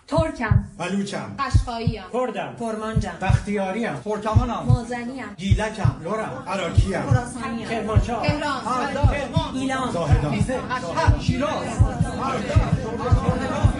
ترکم، بلوچم، قشقاییم، کردم، کرمانجم، بختیاریم، ترکمنم، مازنیم، گیلکم، لورم، عراقیم، خراسانیم، کرمانشاه، تهران، هردر، ایلام، زاهدان، شیراز،